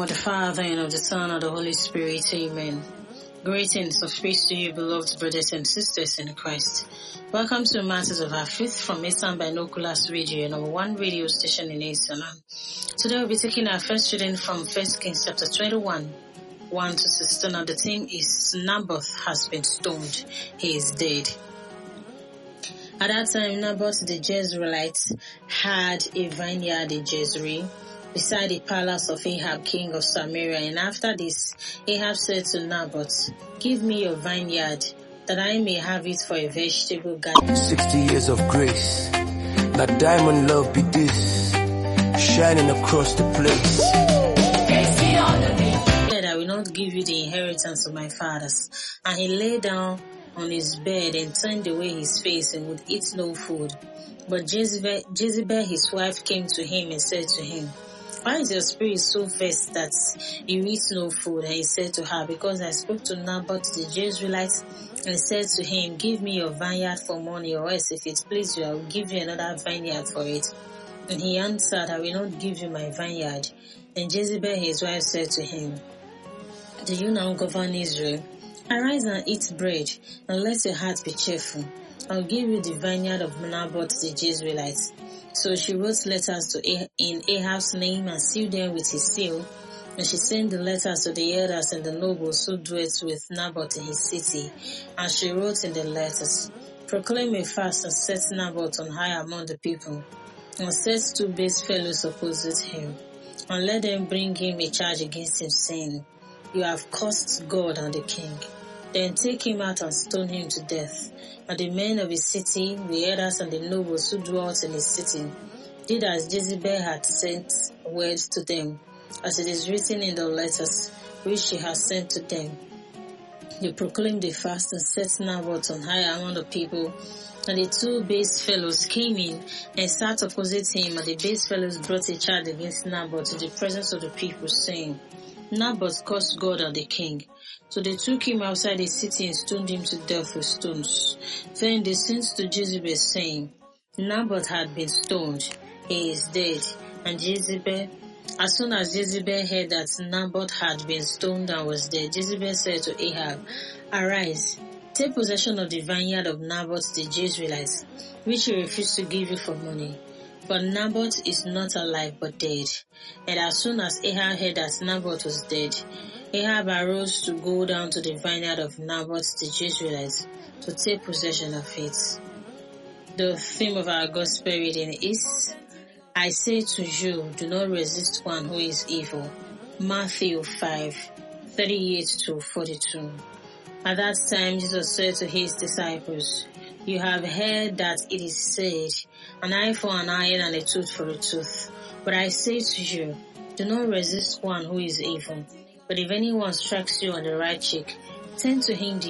of the Father, and of the Son, and of the Holy Spirit. Amen. Greetings of peace to you, beloved brothers and sisters in Christ. Welcome to Matters of Our Faith from Eastern Binoculars Radio, number one radio station in Eastern. Today we'll be taking our first reading from 1 Kings chapter 21, 1 to 16. And the theme is Naboth has been stoned, he is dead. At that time, Naboth the Jezreelite had a vineyard in Jezreel, beside the palace of Ahab, king of Samaria. And after this, Ahab said to Naboth, "Give me your vineyard, that I may have it for a vegetable garden." 60 years of grace, that diamond love be this, shining across the place. "I will not give you the inheritance of my fathers." And he lay down on his bed and turned away his face and would eat no food. But Jezebel his wife came to him and said to him, "Why is your spirit so vexed that you eat no food?" And he said to her, "Because I spoke to Naboth the Jezreelite and said to him, 'Give me your vineyard for money, or else if it please you, I will give you another vineyard for it.' And he answered, 'I will not give you my vineyard.' And Jezebel his wife said to him, 'Do you now govern Israel? Arise and eat bread, and let your heart be cheerful. I'll give you the vineyard of Naboth the Jezreelite.' So she wrote letters in Ahab's name and sealed them with his seal. And she sent the letters to the elders and the nobles who dwelt with Naboth in his city. And she wrote in the letters, 'Proclaim a fast and set Naboth on high among the people, and set two base fellows opposite him, and let them bring him a charge against him, saying, You have cursed God and the king. Then take him out and stone him to death.' And the men of his city, the elders and the nobles who dwelt in his city, did as Jezebel had sent words to them, as it is written in the letters which she had sent to them. They proclaimed the fast and set Naboth on high among the people. And the two base fellows came in and sat opposite him, and the base fellows brought a charge against Naboth in the presence of the people, saying, 'Naboth cursed God and the king.' So they took him outside the city and stoned him to death with stones. Then they sent to Jezebel, saying, 'Naboth had been stoned, he is dead.' And as soon as Jezebel heard that Naboth had been stoned and was dead, Jezebel said to Ahab, 'Arise, take possession of the vineyard of Naboth the Jezreelite, which he refused to give you for money. For Naboth is not alive but dead.' And as soon as Ahab heard that Naboth was dead, Ahab arose to go down to the vineyard of Naboth the Jezreelite to take possession of it." The theme of our gospel reading is, "I say to you, do not resist one who is evil." Matthew 5:38 to 42. At that time, Jesus said to his disciples, "You have heard that it is said, an eye for an eye and a tooth for a tooth. But I say to you, do not resist one who is evil. But if anyone strikes you on the right cheek, turn to him the